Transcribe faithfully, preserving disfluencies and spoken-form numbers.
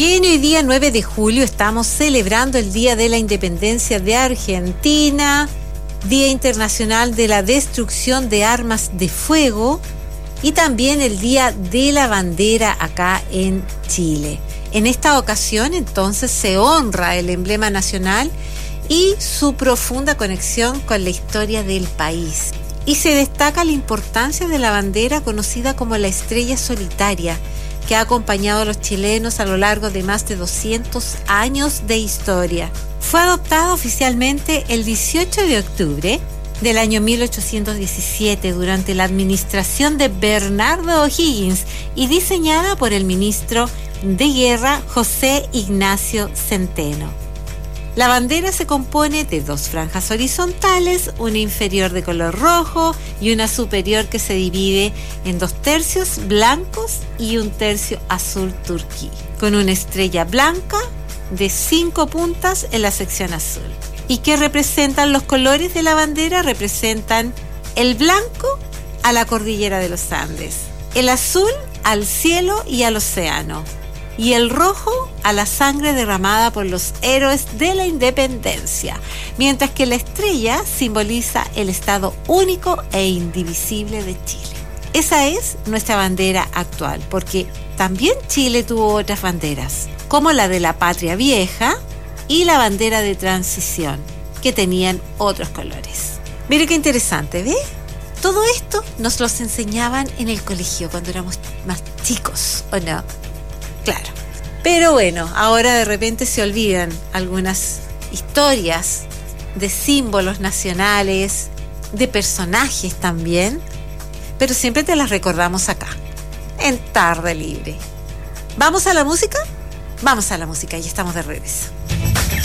Bien, hoy día nueve de julio estamos celebrando el Día de la Independencia de Argentina, Día Internacional de la Destrucción de Armas de Fuego y también el Día de la Bandera acá en Chile. En esta ocasión entonces se honra el emblema nacional y su profunda conexión con la historia del país. Y se destaca la importancia de la bandera conocida como la estrella solitaria, que ha acompañado a los chilenos a lo largo de más de doscientos años de historia. Fue adoptada oficialmente el dieciocho de octubre del año mil ochocientos diecisiete durante la administración de Bernardo O'Higgins y diseñada por el ministro de Guerra José Ignacio Centeno. La bandera se compone de dos franjas horizontales, una inferior de color rojo y una superior que se divide en dos tercios blancos y un tercio azul turquí, con una estrella blanca de cinco puntas en la sección azul. ¿Y qué representan los colores de la bandera? Representan el blanco a la cordillera de los Andes, el azul al cielo y al océano, y el rojo a la sangre derramada por los héroes de la independencia, mientras que la estrella simboliza el estado único e indivisible de Chile. Esa es nuestra bandera actual, porque también Chile tuvo otras banderas, como la de la Patria Vieja y la bandera de transición, que tenían otros colores. Mire qué interesante, ¿ve? Todo esto nos los enseñaban en el colegio cuando éramos más chicos, ¿o no? Claro. Pero bueno, ahora de repente se olvidan algunas historias de símbolos nacionales, de personajes también, pero siempre te las recordamos acá, en Tarde Libre. ¿Vamos a la música? Vamos a la música y estamos de regreso.